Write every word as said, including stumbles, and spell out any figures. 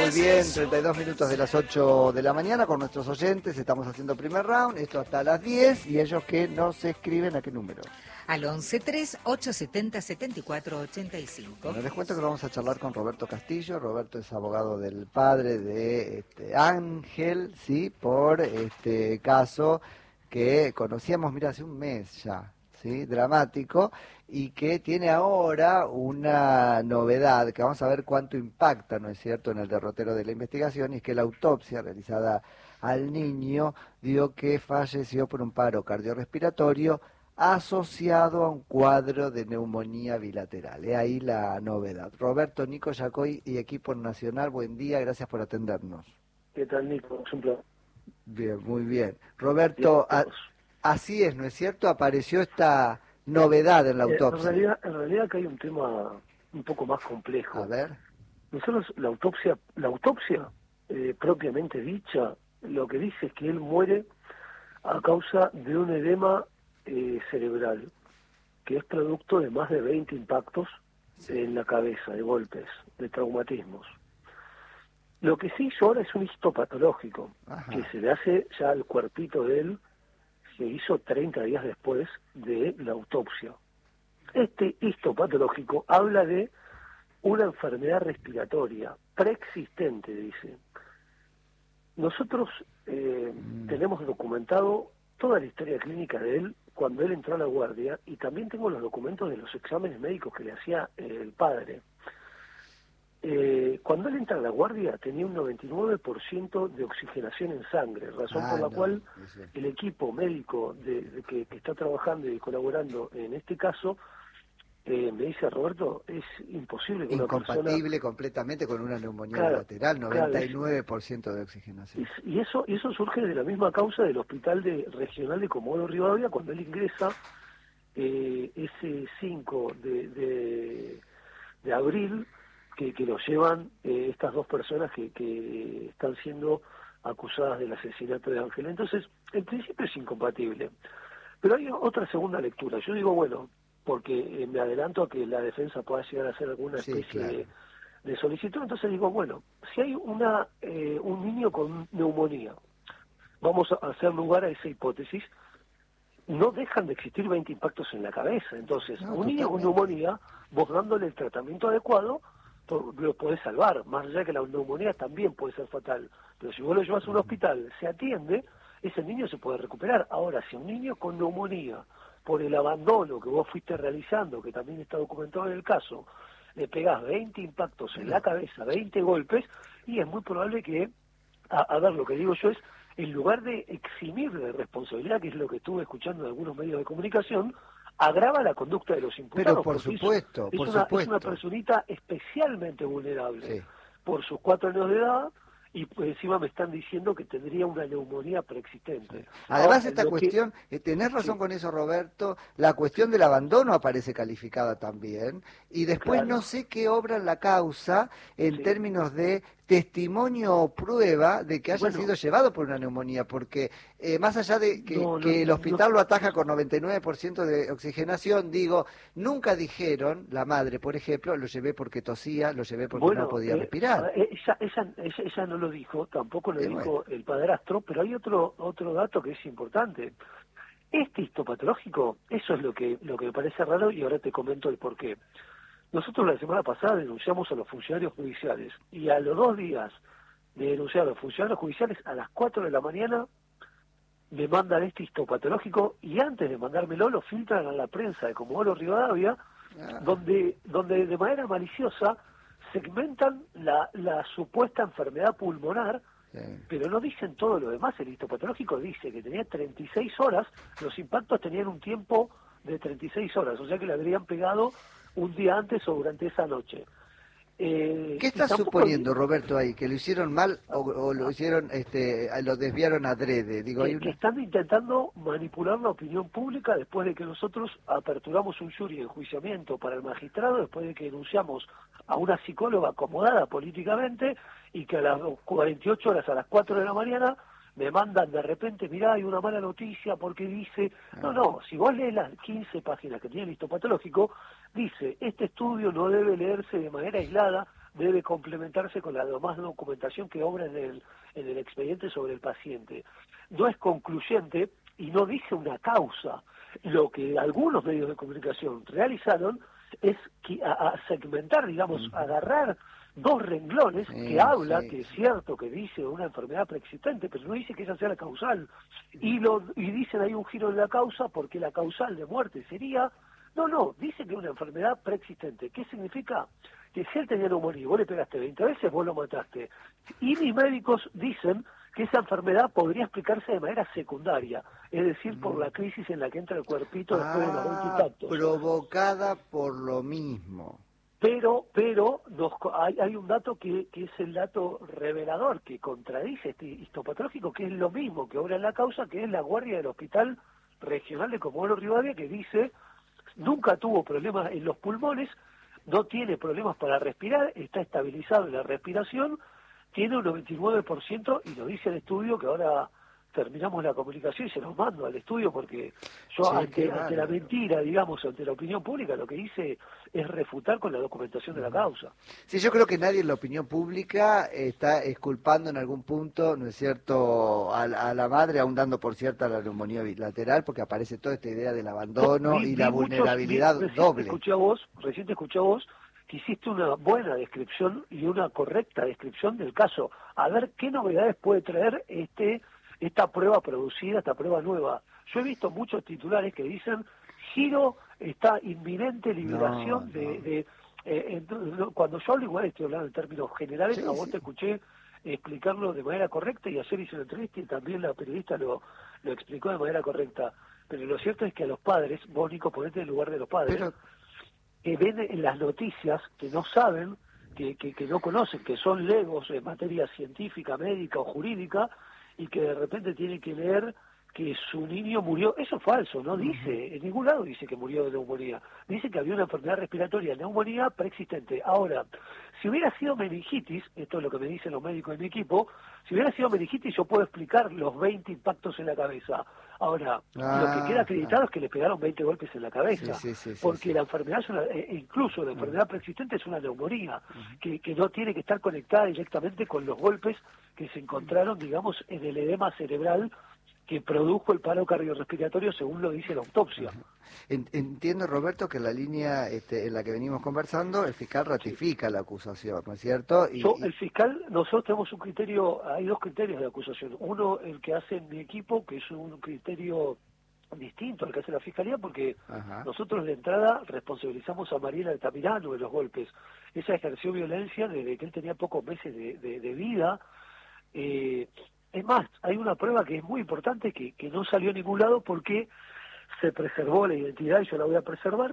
muy bien, treinta y dos minutos de las ocho de la mañana con nuestros oyentes, estamos haciendo primer round, esto hasta las diez, y ellos que nos escriben, ¿a qué número? Al once tres ocho setenta setenta y cuatro ochenta y cinco. Bueno, les cuento que vamos a charlar con Roberto Castillo. Roberto es abogado del padre de este, Ángel, sí, por este caso que conocíamos, mira, hace un mes ya, sí, dramático, y que tiene ahora una novedad que vamos a ver cuánto impacta, ¿no es cierto?, en el derrotero de la investigación, y es que la autopsia realizada al niño dio que falleció por un paro cardiorrespiratorio asociado a un cuadro de neumonía bilateral. Es ahí la novedad. Roberto, Nico Yacoy y equipo nacional, buen día, gracias por atendernos. ¿Qué tal, Nico? Es un placer. Bien, muy bien. Roberto, a, así es, ¿no es cierto? Apareció esta novedad en la autopsia. En realidad, en realidad acá hay un tema un poco más complejo. A ver. Nosotros, la autopsia, la autopsia eh, propiamente dicha, lo que dice es que él muere a causa de un edema eh, cerebral, que es producto de más de veinte impactos sí. en la cabeza, de golpes, de traumatismos. Lo que se hizo ahora es un histopatológico, Ajá. que se le hace ya al cuerpito de él, se hizo treinta días después de la autopsia. Este histopatológico habla de una enfermedad respiratoria preexistente, dice. Nosotros eh, mm. tenemos documentado toda la historia clínica de él cuando él entró a la guardia, y también tengo los documentos de los exámenes médicos que le hacía eh, el padre. Eh, cuando él entra a la guardia tenía un noventa y nueve por ciento de oxigenación en sangre, razón ah, por la no, cual sí. el equipo médico de, de que, que está trabajando y colaborando en este caso eh, me dice, Roberto, es imposible que incompatible una persona... completamente con una neumonía claro, lateral, noventa y nueve por ciento claro, de oxigenación. Y, y eso y eso surge de la misma causa del hospital de, regional de Comodoro Rivadavia, cuando él ingresa eh, ese cinco de, de, de abril, que, que lo llevan eh, estas dos personas que, que están siendo acusadas del asesinato de Ángel. Entonces, en principio es incompatible. Pero hay otra segunda lectura. Yo digo, bueno, porque eh, me adelanto a que la defensa pueda llegar a hacer alguna especie sí, claro. de, de solicitud, entonces digo, bueno, si hay una eh, un niño con neumonía, vamos a hacer lugar a esa hipótesis, no dejan de existir veinte impactos en la cabeza. Entonces, no, un totalmente. niño con neumonía, vos dándole el tratamiento adecuado, lo podés salvar, más allá de que la neumonía también puede ser fatal, pero si vos lo llevas a un hospital, se atiende, ese niño se puede recuperar. Ahora, si un niño con neumonía, por el abandono que vos fuiste realizando, que también está documentado en el caso, le pegás veinte impactos en la cabeza, veinte golpes, y es muy probable que, a, a ver, lo que digo yo es, en lugar de eximir de responsabilidad, que es lo que estuve escuchando en algunos medios de comunicación, agrava la conducta de los imputados. Pero por supuesto, es, por es una, supuesto. Es una personita especialmente vulnerable sí. por sus cuatro años de edad, y pues encima me están diciendo que tendría una neumonía preexistente. Sí. Además, Ahora, esta cuestión, que... eh, tenés razón sí. con eso, Roberto, la cuestión del abandono aparece calificada también, y después claro. no sé qué obra en la causa en sí. términos de testimonio o prueba de que haya bueno, sido llevado por una neumonía, porque eh, más allá de que, no, no, que el hospital no, lo ataja con noventa y nueve por ciento de oxigenación, digo, nunca dijeron, la madre, por ejemplo, lo llevé porque tosía, lo llevé porque bueno, no podía eh, respirar. Ella, ella, ella, ella no lo dijo, tampoco lo eh, dijo bueno. el padrastro, pero hay otro otro dato que es importante. Este histopatológico, eso es lo que lo que me parece raro, y ahora te comento el porqué. Nosotros la semana pasada denunciamos a los funcionarios judiciales, y a los dos días de denunciar a los funcionarios judiciales, a las cuatro de la mañana me mandan este histopatológico, y antes de mandármelo lo filtran a la prensa de Comodoro Rivadavia, ah. donde donde de manera maliciosa segmentan la, la supuesta enfermedad pulmonar, sí. pero no dicen todo lo demás. El histopatológico dice que tenía treinta y seis horas, los impactos tenían un tiempo de treinta y seis horas, o sea que le habrían pegado un día antes o durante esa noche. Eh, ¿Qué estás suponiendo, Roberto, ahí? ¿Que lo hicieron mal o, o lo hicieron, este, lo desviaron adrede? Digo, que, hay una... que están intentando manipular la opinión pública después de que nosotros aperturamos un jury de enjuiciamiento para el magistrado, después de que denunciamos a una psicóloga acomodada políticamente, y que a las cuarenta y ocho horas, a las cuatro de la mañana, me mandan de repente, mirá, hay una mala noticia porque dice... No, no, si vos lees las quince páginas que tiene el histopatológico, dice, este estudio no debe leerse de manera aislada, debe complementarse con la demás documentación que obra en el, en el expediente sobre el paciente. No es concluyente y no dice una causa. Lo que algunos medios de comunicación realizaron es que, a, a segmentar, digamos, uh-huh. agarrar dos renglones sí, que habla, sí, que es cierto que dice una enfermedad preexistente, pero no dice que esa sea la causal. Y, lo, y dicen hay un giro en la causa porque la causal de muerte sería... No, no, dice que es una enfermedad preexistente. ¿Qué significa? Que si él tenía neumonía y vos le pegaste veinte veces, vos lo mataste. Y mis médicos dicen que esa enfermedad podría explicarse de manera secundaria, es decir, por la crisis en la que entra el cuerpito después ah, de los veinte impactos. Provocada por lo mismo. Pero pero nos, hay, hay un dato que, que es el dato revelador, que contradice este histopatológico, que es lo mismo que obra en la causa, que es la guardia del Hospital Regional de Comodoro Rivadavia, que dice nunca tuvo problemas en los pulmones, no tiene problemas para respirar, está estabilizado en la respiración, tiene un noventa y nueve por ciento, y lo dice el estudio, que ahora terminamos la comunicación y se los mando al estudio, porque yo sí, ante, ante la mentira, digamos, ante la opinión pública, lo que hice es refutar con la documentación de la causa. Sí, yo creo que nadie en la opinión pública está exculpando en algún punto, ¿no es cierto?, a, a la madre, aún dando por cierta la neumonía bilateral, porque aparece toda esta idea del abandono no, vi, y la vi vulnerabilidad muchos, vi, doble. Recién escuché a vos, recién te escuché a vos, que hiciste una buena descripción y una correcta descripción del caso. A ver qué novedades puede traer este... esta prueba producida, esta prueba nueva. Yo he visto muchos titulares que dicen giro, está inminente liberación no, de... No. de eh, en, cuando yo hablo igual estoy hablando en términos generales, sí, a vos sí. te escuché explicarlo de manera correcta y ayer hice una entrevista y también la periodista lo, lo explicó de manera correcta. Pero lo cierto es que a los padres, vos Nico, ponete en el lugar de los padres, Pero... que ven en las noticias, que no saben, que, que, que no conocen, que son legos en materia científica, médica o jurídica, y que de repente tiene que leer que su niño murió. Eso es falso, no dice, en ningún lado dice que murió de neumonía. Dice que había una enfermedad respiratoria, neumonía preexistente. Ahora, si hubiera sido meningitis, esto es lo que me dicen los médicos de mi equipo, si hubiera sido meningitis yo puedo explicar los veinte impactos en la cabeza. Ahora, ah, lo que queda acreditado ah. es que le pegaron veinte golpes en la cabeza, sí, sí, sí, porque sí, sí. la enfermedad, es una, eh, incluso la enfermedad preexistente es una neumonía, uh-huh. que, que no tiene que estar conectada directamente con los golpes que se encontraron, digamos, en el edema cerebral que produjo el paro cardiorrespiratorio, según lo dice la autopsia. Entiendo, Roberto, que la línea este, en la que venimos conversando, el fiscal ratifica sí. la acusación, ¿no es cierto? Y, Yo, el fiscal, nosotros tenemos un criterio, hay dos criterios de acusación. Uno, el que hace mi equipo, que es un criterio distinto al que hace la fiscalía, porque Ajá. nosotros de entrada responsabilizamos a Mariela Altamirano de los golpes. Ella ejerció violencia desde que él tenía pocos meses de, de, de vida. Eh, Es más, hay una prueba que es muy importante, que, que no salió a ningún lado porque se preservó la identidad, y yo la voy a preservar,